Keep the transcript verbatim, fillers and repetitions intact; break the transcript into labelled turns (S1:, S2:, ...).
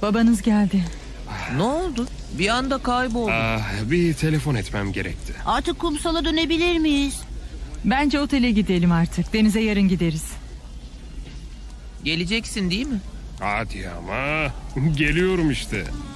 S1: Babanız geldi.
S2: Ne oldu? Bir anda kayboldu.
S3: Ah, bir telefon etmem gerekti.
S4: Artık kumsala dönebilir miyiz?
S1: Bence otele gidelim artık. Denize yarın gideriz.
S2: Geleceksin değil mi?
S3: Hadi ama. Geliyorum işte.